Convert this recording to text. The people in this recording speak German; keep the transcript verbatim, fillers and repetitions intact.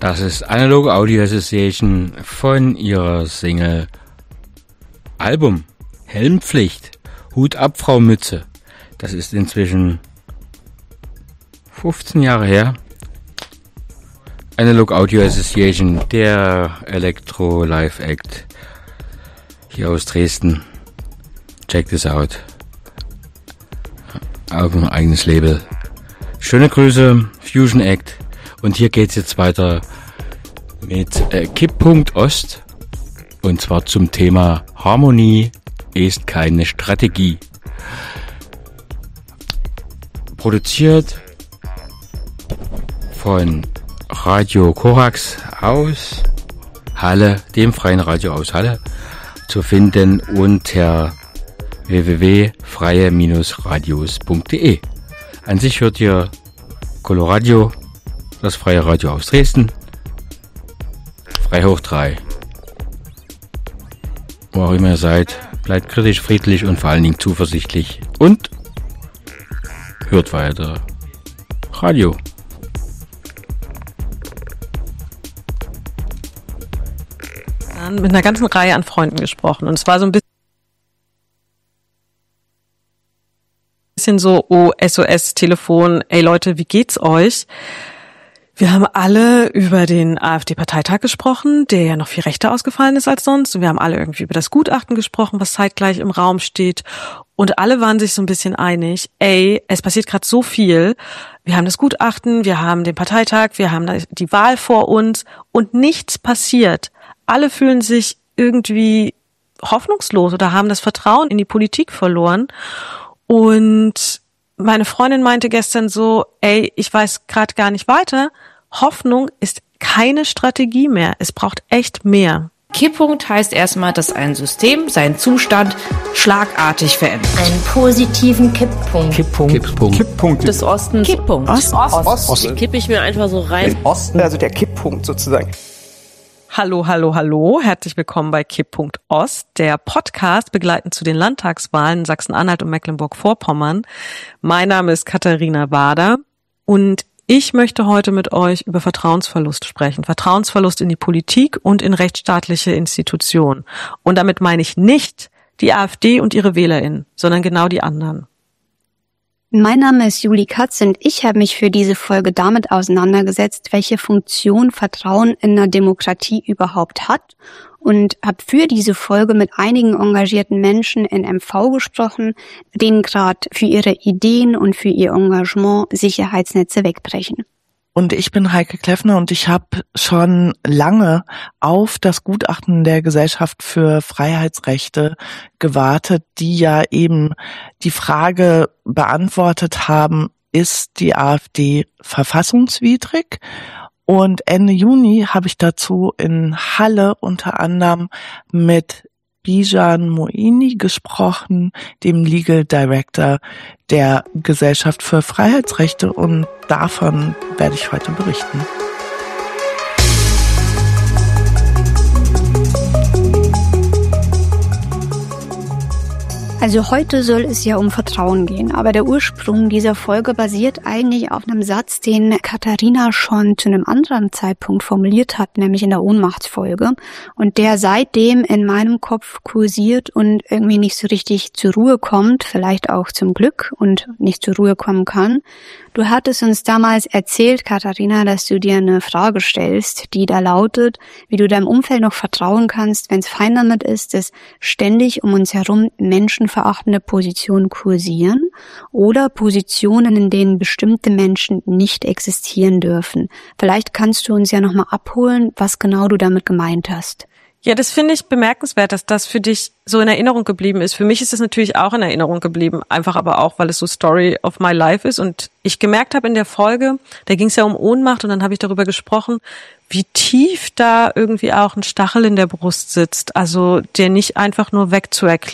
Das ist Analog Audio Association von ihrer Single Album Helmpflicht. Hut ab, Frau Mütze. Das ist inzwischen fünfzehn Jahre her. Analog Audio Association, der Electro Live Act hier aus Dresden. Check this out. Auf ein eigenes Label. Schöne Grüße, Fusion Act. Und hier geht's jetzt weiter mit äh, Kipppunkt Ost. Und zwar zum Thema Harmonie ist keine Strategie. Produziert von Radio Korax aus Halle, dem freien Radio aus Halle, zu finden unter w w w punkt freie radios punkt d e. An sich hört ihr Coloradio, das freie Radio aus Dresden, frei hoch drei. Wo auch immer ihr seid, bleibt kritisch, friedlich und vor allen Dingen zuversichtlich und hört weiter Radio. Mit einer ganzen Reihe an Freunden gesprochen und es war so ein bisschen so, oh, S O S, Telefon, ey Leute, wie geht's euch? Wir haben alle über den AfD-Parteitag gesprochen, der ja noch viel rechter ausgefallen ist als sonst. Und wir haben alle irgendwie über das Gutachten gesprochen, was zeitgleich im Raum steht. Und alle waren sich so ein bisschen einig, ey, es passiert gerade so viel. Wir haben das Gutachten, wir haben den Parteitag, wir haben die Wahl vor uns und nichts passiert. Alle fühlen sich irgendwie hoffnungslos oder haben das Vertrauen in die Politik verloren. Und meine Freundin meinte gestern so, ey, ich weiß gerade gar nicht weiter. Hoffnung ist keine Strategie mehr. Es braucht echt mehr. Kipppunkt heißt erstmal, dass ein System seinen Zustand schlagartig verändert. Einen positiven Kipppunkt. Kipppunkt. Kipppunkt. Kipppunkt des Ostens. Kipppunkt. Ost. Ost. Ost. Ost. Den kippe ich mir einfach so rein. Den Osten, also der Kipppunkt sozusagen. Hallo, hallo, hallo. Herzlich willkommen bei Kipppunkt Ost, der Podcast begleitend zu den Landtagswahlen in Sachsen-Anhalt und Mecklenburg-Vorpommern. Mein Name ist Katharina Bader und ich möchte heute mit euch über Vertrauensverlust sprechen. Vertrauensverlust in die Politik und in rechtsstaatliche Institutionen. Und damit meine ich nicht die AfD und ihre WählerInnen, sondern genau die anderen. Mein Name ist Julie Katz und ich habe mich für diese Folge damit auseinandergesetzt, welche Funktion Vertrauen in einer Demokratie überhaupt hat und habe für diese Folge mit einigen engagierten Menschen in M V gesprochen, denen gerade für ihre Ideen und für ihr Engagement Sicherheitsnetze wegbrechen. Und ich bin Heike Kleffner und ich habe schon lange auf das Gutachten der Gesellschaft für Freiheitsrechte gewartet, die ja eben die Frage beantwortet haben, ist die AfD verfassungswidrig? Und Ende Juni habe ich dazu in Halle unter anderem mit Bijan Moini gesprochen, dem Legal Director der Gesellschaft für Freiheitsrechte, und davon werde ich heute berichten. Also heute soll es ja um Vertrauen gehen, aber der Ursprung dieser Folge basiert eigentlich auf einem Satz, den Katharina schon zu einem anderen Zeitpunkt formuliert hat, nämlich in der Ohnmachtsfolge, und der seitdem in meinem Kopf kursiert und irgendwie nicht so richtig zur Ruhe kommt, vielleicht auch zum Glück, und nicht zur Ruhe kommen kann. Du hattest uns damals erzählt, Katharina, dass du dir eine Frage stellst, die da lautet, wie du deinem Umfeld noch vertrauen kannst, wenn es fein damit ist, dass ständig um uns herum menschenverachtende Positionen kursieren oder Positionen, in denen bestimmte Menschen nicht existieren dürfen. Vielleicht kannst du uns ja nochmal abholen, was genau du damit gemeint hast. Ja, das finde ich bemerkenswert, dass das für dich so in Erinnerung geblieben ist. Für mich ist es natürlich auch in Erinnerung geblieben, einfach aber auch, weil es so Story of my life ist. Und ich gemerkt habe in der Folge, da ging es ja um Ohnmacht, und dann habe ich darüber gesprochen, wie tief da irgendwie auch ein Stachel in der Brust sitzt. Also der nicht einfach nur wegzuerklären